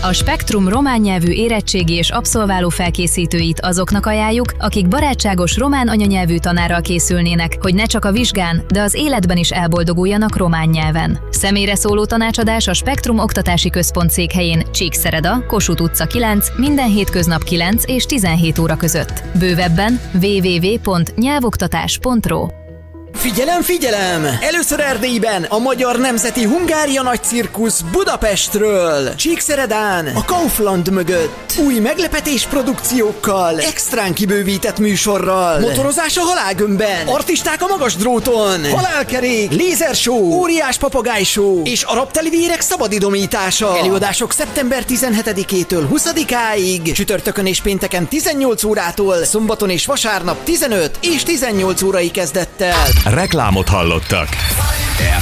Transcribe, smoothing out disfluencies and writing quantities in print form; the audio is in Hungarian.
A Spektrum román nyelvű érettségi és abszolváló felkészítőit azoknak ajánljuk, akik barátságos román anyanyelvű tanárral készülnének, hogy ne csak a vizsgán, de az életben is elboldoguljanak román nyelven. Személyre szóló tanácsadás a Spektrum Oktatási Központ székhelyén, Csíkszereda, Kossuth utca 9, minden hétköznap 9 és 17 óra között. Bővebben www.nyelvoktatás.ro. Figyelem, figyelem! Először Erdélyben a Magyar Nemzeti Hungária Nagy Cirkusz Budapestről! Csíkszeredán, a Kaufland mögött. Új meglepetés produkciókkal, extrán kibővített műsorral. Motorozás a halálgömbben, artisták a magas dróton, halálkerék, lézershow, óriás papagájshow és arab telivérek szabadidomítása. Előadások szeptember 17-től 20-áig, csütörtökön és pénteken 18 órától, szombaton és vasárnap 15 és 18 órai kezdettel. Reklámot hallottak.